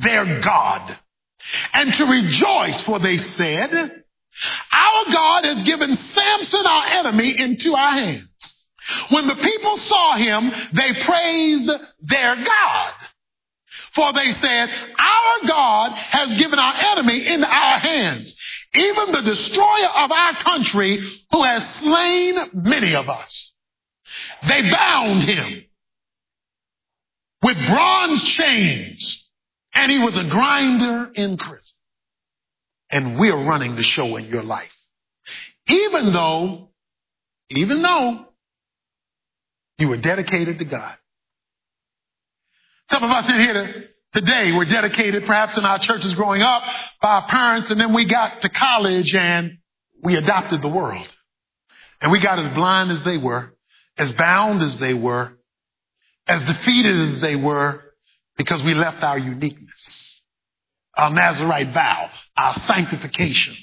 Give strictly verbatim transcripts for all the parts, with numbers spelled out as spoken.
their God, and to rejoice, for they said, our God has given Samson, our enemy, into our hands. When the people saw him, they praised their God. For they said, our God has given our enemy into our hands, even the destroyer of our country, who has slain many of us. They bound him with bronze chains, and he was a grinder in prison. And we're running the show in your life. Even though, even though you were dedicated to God. Some of us in here today were dedicated, perhaps in our churches growing up, by our parents, and then we got to college and we adopted the world. And we got as blind as they were, as bound as they were, as defeated as they were, because we left our uniqueness, our Nazirite vow, our sanctification.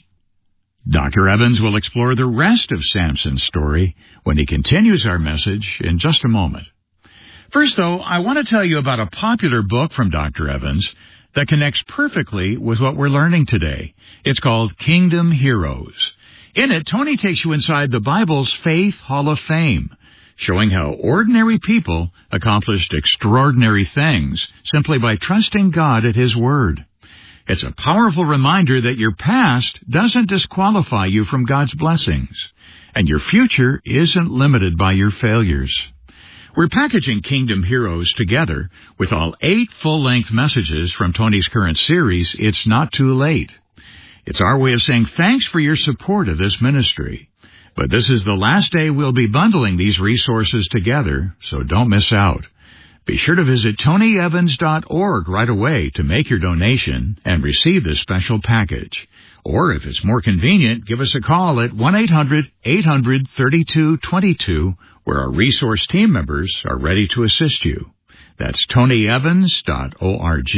Doctor Evans will explore the rest of Samson's story when he continues our message in just a moment. First, though, I want to tell you about a popular book from Doctor Evans that connects perfectly with what we're learning today. It's called Kingdom Heroes. In it, Tony takes you inside the Bible's Faith Hall of Fame, showing how ordinary people accomplished extraordinary things simply by trusting God at His Word. It's a powerful reminder that your past doesn't disqualify you from God's blessings, and your future isn't limited by your failures. We're packaging Kingdom Heroes together with all eight full-length messages from Tony's current series, It's Not Too Late. It's our way of saying thanks for your support of this ministry. But this is the last day we'll be bundling these resources together, so don't miss out. Be sure to visit tony evans dot org right away to make your donation and receive this special package. Or if it's more convenient, give us a call at one eight hundred eight hundred thirty-two twenty-two, where our resource team members are ready to assist you. That's tony evans dot org,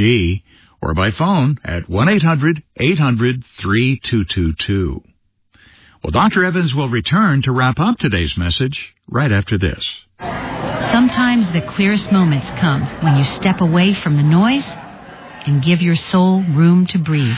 or by phone at one eight hundred eight hundred thirty-two twenty-two. Well, Doctor Evans will return to wrap up today's message right after this. Sometimes the clearest moments come when you step away from the noise and give your soul room to breathe.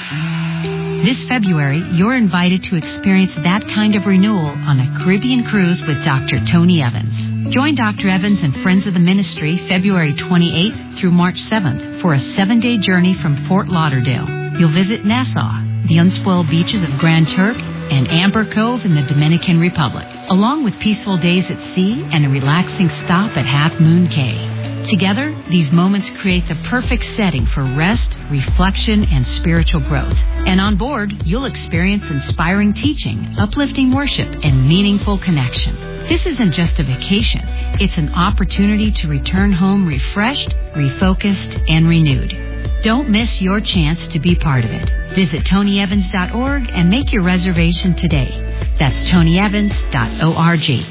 This February, you're invited to experience that kind of renewal on a Caribbean cruise with Doctor Tony Evans. Join Doctor Evans and Friends of the Ministry February twenty-eighth through March seventh for a seven-day journey from Fort Lauderdale. You'll visit Nassau, the unspoiled beaches of Grand Turk, and Amber Cove in the Dominican Republic, along with peaceful days at sea and a relaxing stop at Half Moon Cay. Together, these moments create the perfect setting for rest, reflection, and spiritual growth. And on board, you'll experience inspiring teaching, uplifting worship, and meaningful connection. This isn't just a vacation. It's an opportunity to return home refreshed, refocused, and renewed. Don't miss your chance to be part of it. Visit tony evans dot org and make your reservation today. That's tony evans dot org.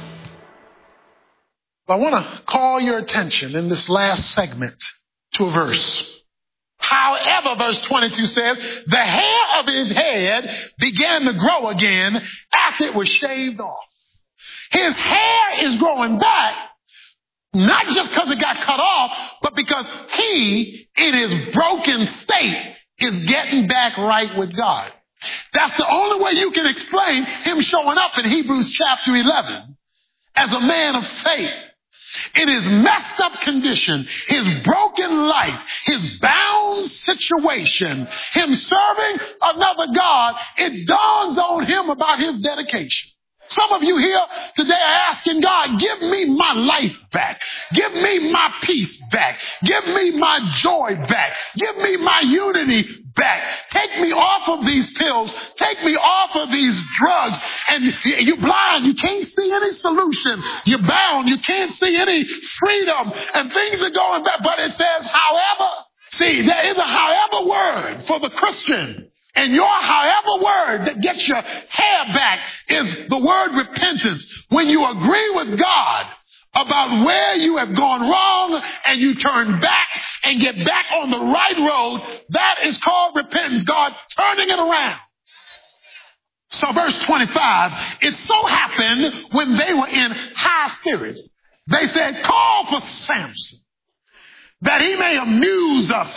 I want to call your attention in this last segment to a verse. However, verse twenty-two says, the hair of his head began to grow again after it was shaved off. His hair is growing back, not just because it got cut off, but because he, in his broken state, is getting back right with God. That's the only way you can explain him showing up in Hebrews chapter eleven as a man of faith. In his messed up condition, his broken life, his bound situation, him serving another God, it dawns on him about his dedication. Some of you here today are asking God, give me my life back. Give me my peace back. Give me my joy back. Give me my unity back. Take me off of these pills. Take me off of these drugs. And you're blind. You can't see any solution. You're bound. You can't see any freedom. And things are going back. But it says, however. See, there is a however word for the Christian. And your however word that gets your hair back is the word repentance. When you agree with God about where you have gone wrong and you turn back and get back on the right road, that is called repentance. God turning it around. So verse twenty-five, it so happened when they were in high spirits, they said, call for Samson that he may amuse us